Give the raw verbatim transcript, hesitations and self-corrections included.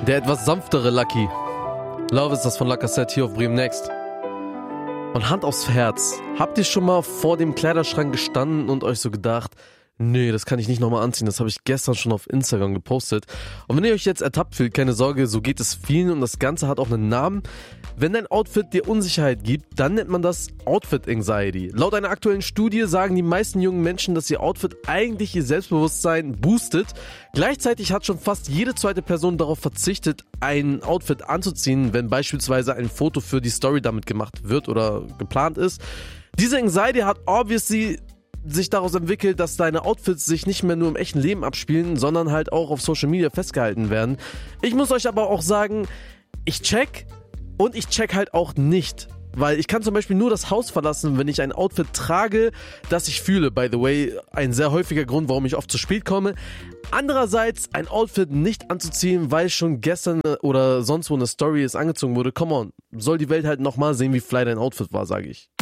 Der etwas sanftere Lucky. Love ist das von Lacazette hier auf Bremen Next. Und Hand aufs Herz. Habt ihr schon mal vor dem Kleiderschrank gestanden und euch so gedacht, nee, das kann ich nicht nochmal anziehen, das habe ich gestern schon auf Instagram gepostet. Und wenn ihr euch jetzt ertappt fühlt, keine Sorge, so geht es vielen und das Ganze hat auch einen Namen. Wenn dein Outfit dir Unsicherheit gibt, dann nennt man das Outfit Anxiety. Laut einer aktuellen Studie sagen die meisten jungen Menschen, dass ihr Outfit eigentlich ihr Selbstbewusstsein boostet. Gleichzeitig hat schon fast jede zweite Person darauf verzichtet, ein Outfit anzuziehen, wenn beispielsweise ein Foto für die Story damit gemacht wird oder geplant ist. Diese Anxiety hat obviously sich daraus entwickelt, dass deine Outfits sich nicht mehr nur im echten Leben abspielen, sondern halt auch auf Social Media festgehalten werden. Ich muss euch aber auch sagen, ich check und ich check halt auch nicht. Weil ich kann zum Beispiel nur das Haus verlassen, wenn ich ein Outfit trage, das ich fühle. By the way, ein sehr häufiger Grund, warum ich oft zu spät komme. Andererseits, ein Outfit nicht anzuziehen, weil schon gestern oder sonst wo eine Story ist angezogen wurde. Come on, soll die Welt halt nochmal sehen, wie fly dein Outfit war, sage ich.